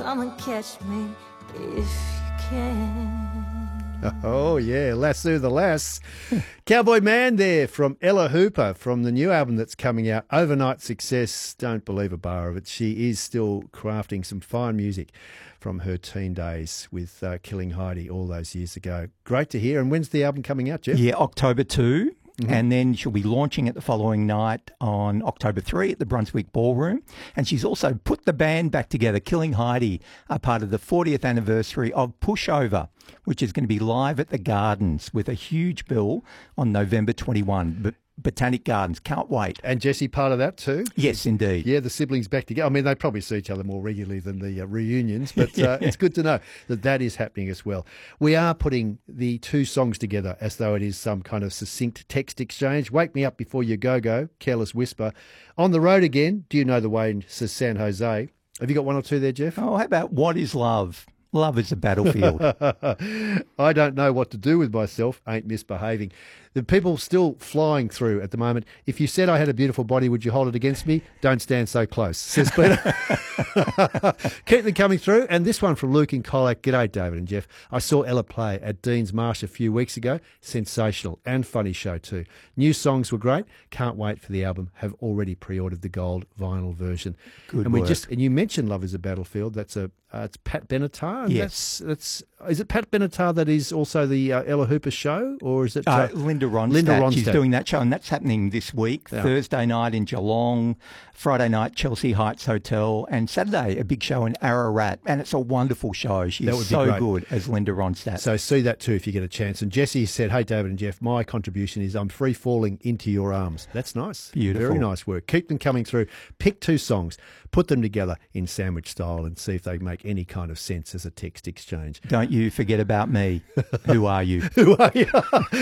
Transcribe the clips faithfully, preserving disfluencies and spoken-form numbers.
Come and catch me if you can. Oh, yeah, Lasso the Lass. Cowboy Man there from Ella Hooper from the new album that's coming out, Overnight Success. Don't believe a bar of it. She is still crafting some fine music from her teen days with uh, Killing Heidi all those years ago. Great to hear. And when's the album coming out, Jeff? Yeah, October second. Mm-hmm. And then she'll be launching it the following night on October third at the Brunswick Ballroom. And she's also put the band back together. Killing Heidi are part of the fortieth anniversary of Pushover, which is going to be live at the Gardens with a huge bill on November twenty-first. But Botanic Gardens, can't wait. And Jessie part of that too? Yes, indeed. Yeah, the siblings back together. I mean, they probably see each other more regularly than the uh, reunions, but uh, it's good to know that that is happening as well. We are putting the two songs together as though it is some kind of succinct text exchange. Wake Me Up Before You Go Go, Careless Whisper. On the Road Again, Do You Know the Way to San Jose? Have you got one or two there, Jeff? Oh, how about What Is Love? Love is a battlefield. I don't know what to do with myself, ain't misbehaving. The people still flying through at the moment. If you said I had a beautiful body, would you hold it against me? Don't stand so close, says Peter. Keep them coming through. And this one from Luke in Colac. G'day, David and Jeff. I saw Ella play at Dean's Marsh a few weeks ago. Sensational and funny show too. New songs were great. Can't wait for the album. Have already pre-ordered the gold vinyl version. Good and work. we just and you mentioned Love Is a Battlefield. That's a uh, it's Pat Benatar. And Yes. That's, that's is it Pat Benatar that is also the uh, Ella Hooper show, or is it Uh, uh, Linda Ronstadt. Linda Ronstadt. She's doing that show, and that's happening this week. Yeah. Thursday night in Geelong, Friday night Chelsea Heights Hotel, and Saturday a big show in Ararat. And it's a wonderful show. That She's would be so great. good as Linda Ronstadt. So see that too if you get a chance. And Jessie said, hey, David and Jeff, my contribution is I'm free falling into your arms. That's nice. Beautiful. Very nice work. Keep them coming through. Pick two songs, put them together in sandwich style and see if they make any kind of sense as a text exchange. Don't you forget about me. Who are you? Who are you?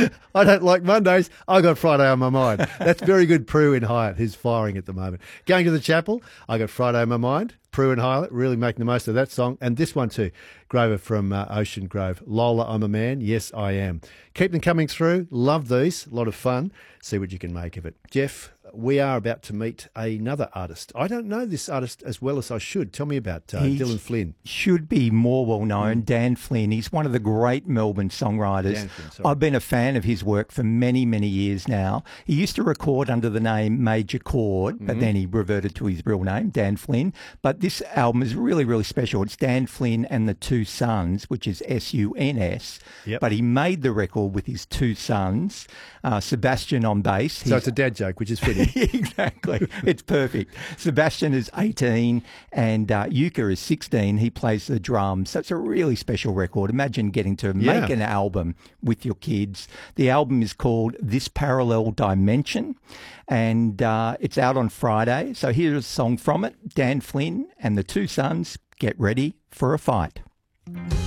I don't like Mondays. I got Friday on my mind. That's very good. Prue in Hyatt, who's firing at the moment. Going to the chapel, I got Friday on my mind. Prue and Hyatt really making the most of that song. And this one too, Grover from uh, Ocean Grove. Lola, I'm a Man. Yes, I am. Keep them coming through. Love these. A lot of fun. See what you can make of it. Jeff, we are about to meet another artist. I don't know this artist as well as I should. Tell me about uh, He Dylan Flynn. Should be more well known. Dan Flynn. He's one of the great Melbourne songwriters. Dan Flynn, sorry. I've been a fan of his work for many, many years now. He used to record under the name Major Chord, but Mm-hmm. then he reverted to his real name, Dan Flynn. But this album is really, really special. It's Dan Flynn and the Two Sons, which is S U N S. Yep. But he made the record with his two sons, uh, Sebastian on bass. So He's- it's a dad joke, which is fitting. Exactly. It's perfect. Sebastian is eighteen and uh, Yuka is sixteen. He plays the drums. So it's a really special record. Imagine getting to Yeah. make an album with your kids. The album is called This Parallel Dimension and uh, it's out on Friday. So here's a song from it. Dan Flynn and the Two Sons, Get Ready for a Fight.